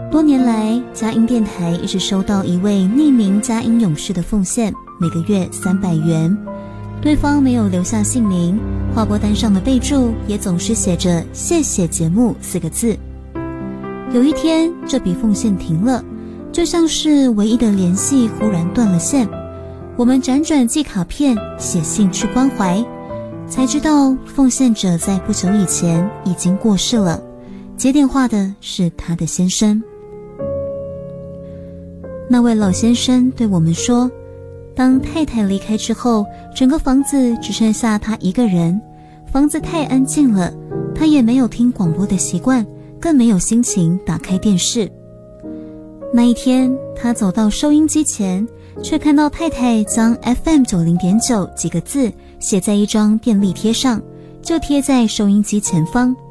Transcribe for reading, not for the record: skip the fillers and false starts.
多年来，佳音电台一直收到一位匿名佳音勇士的奉献，每个月300元。对方没有留下姓名，划拨单上的备注也总是写着“谢谢节目”4个字。有一天，这笔奉献停了，就像是唯一的联系忽然断了线。我们辗转寄卡片、写信去关怀，才知道奉献者在不久以前已经过世了，接电话的是他的先生。那位老先生对我们说，当太太离开之后，整个房子只剩下他一个人，房子太安静了，他也没有听广播的习惯，更没有心情打开电视。那一天，他走到收音机前，却看到太太将 FM90.9 几个字写在一张便利贴上，就贴在收音机前方。